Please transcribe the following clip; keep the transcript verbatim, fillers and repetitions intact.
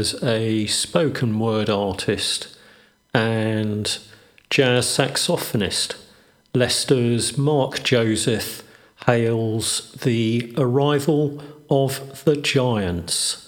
as a spoken word artist and jazz saxophonist. Leicester's Mark Joseph hails the arrival of the Giants.